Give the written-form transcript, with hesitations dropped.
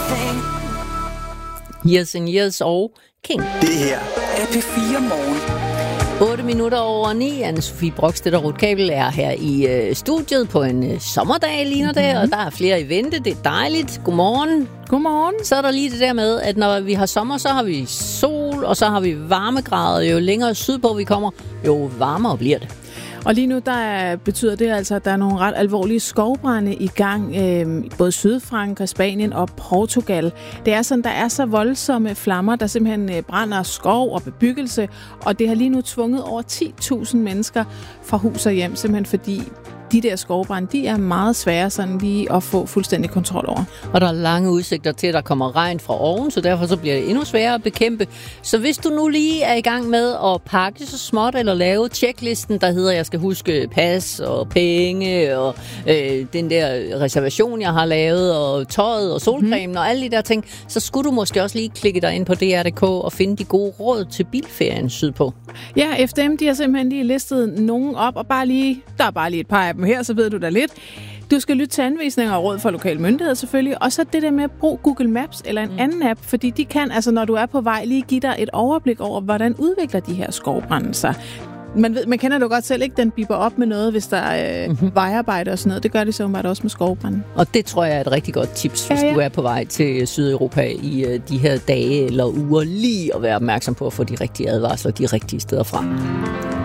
everything. Years and Years og King. Det her er P4 Morgen. 8 minutter over 9. Anne-Sophie Brokstedt og Ruth Kabel er her i studiet på en sommerdag, ligner det, og der er flere i vente. Det er dejligt. Godmorgen. Godmorgen. Så er der lige det der med, at når vi har sommer, så har vi sol, og så har vi varmegrader. Jo længere sydpå vi kommer, jo varmere bliver det. Og lige nu betyder det altså, at der er nogle ret alvorlige skovbrande i gang, både Sydfrankrig, Spanien og Portugal. Det er sådan, der er så voldsomme flammer, der simpelthen brænder skov og bebyggelse, og det har lige nu tvunget over 10.000 mennesker fra hus og hjem, simpelthen fordi de der skovbrande, de er meget svære sådan lige at få fuldstændig kontrol over. Og der er lange udsigter til, at der kommer regn fra oven, så derfor så bliver det endnu sværere at bekæmpe. Så hvis du nu lige er i gang med at pakke så småt eller lave checklisten, der hedder, jeg skal huske pas og penge og den der reservation, jeg har lavet, og tøjet og solcremen og alle de der ting, så skulle du måske også lige klikke dig ind på DR.dk og finde de gode råd til bilferien sydpå. Ja, FDM, de har simpelthen lige listet nogen op, og der er bare lige et par af dem her, så ved du da lidt. Du skal lytte til anvisninger og råd fra lokale myndigheder selvfølgelig, og så det der med at bruge Google Maps eller en anden app, fordi de kan, altså når du er på vej, lige give dig et overblik over, hvordan udvikler de her skovbrænde sig. Man kender du godt selv, ikke? Den biber op med noget, hvis der er vejarbejde og sådan noget. Det gør det så meget også med skovbrænde. Og det tror jeg er et rigtig godt tips, hvis du er på vej til Sydeuropa i de her dage eller uger, lige at være opmærksom på at få de rigtige advarsler de rigtige steder fra.